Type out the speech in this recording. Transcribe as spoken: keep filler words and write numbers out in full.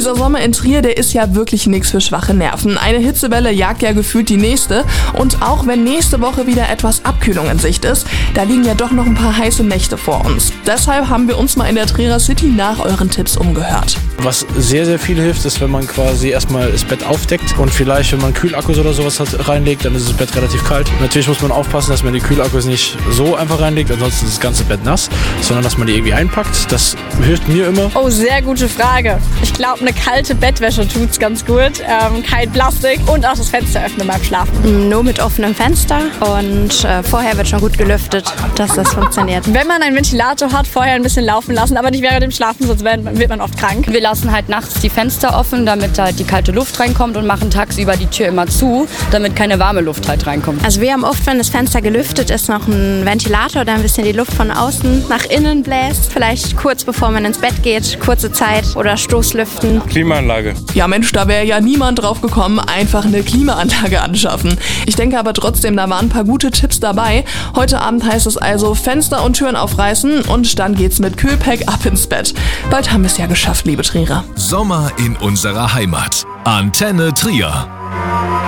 Dieser Sommer in Trier, der ist ja wirklich nichts für schwache Nerven. Eine Hitzewelle jagt ja gefühlt die nächste. Und auch wenn nächste Woche wieder etwas Abkühlung in Sicht ist, da liegen ja doch noch ein paar heiße Nächte vor uns. Deshalb haben wir uns mal in der Trierer City nach euren Tipps umgehört. Was sehr, sehr viel hilft, ist, wenn man quasi erstmal das Bett aufdeckt und vielleicht, wenn man Kühlakkus oder sowas hat, reinlegt, dann ist das Bett relativ kalt. Natürlich muss man aufpassen, dass man die Kühlakkus nicht so einfach reinlegt, ansonsten ist das ganze Bett nass, sondern dass man die irgendwie einpackt. Das hilft mir immer. Oh, sehr gute Frage. Ich glaube, eine kalte Bettwäsche tut's ganz gut. Ähm, kein Plastik und auch das Fenster öffnen beim Schlafen. Nur mit offenem Fenster und äh, vorher wird schon gut gelüftet, dass das funktioniert. Wenn man einen Ventilator hat, vorher ein bisschen laufen lassen, aber nicht während dem Schlafen, sonst wird man oft krank. Wir lassen halt nachts die Fenster offen, damit halt die kalte Luft reinkommt und machen tagsüber die Tür immer zu, damit keine warme Luft halt reinkommt. Also wir haben oft, wenn das Fenster gelüftet ist, noch einen Ventilator, der ein bisschen die Luft von außen nach innen bläst. Vielleicht kurz bevor man ins Bett geht, kurze Zeit oder Stoßlüften. Klimaanlage. Ja Mensch, da wäre ja niemand drauf gekommen, einfach eine Klimaanlage anschaffen. Ich denke aber trotzdem, da waren ein paar gute Tipps dabei. Heute Abend heißt es also Fenster und Türen aufreißen und dann geht's mit Kühlpack ab ins Bett. Bald haben wir es ja geschafft, liebe Trierer. Sommer in unserer Heimat. Antenne Trier.